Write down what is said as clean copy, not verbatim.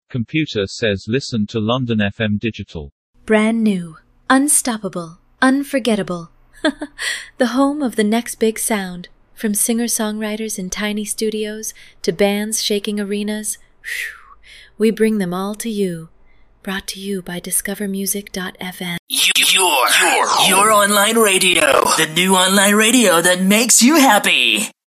Computer says listen to London FM Digital. Brand new, unstoppable, unforgettable. The home of the next big sound. From singer-songwriters in tiny studios to bands shaking arenas, we bring them all to you. Brought to you by discovermusic.fm. Your online radio. The new online radio that makes you happy.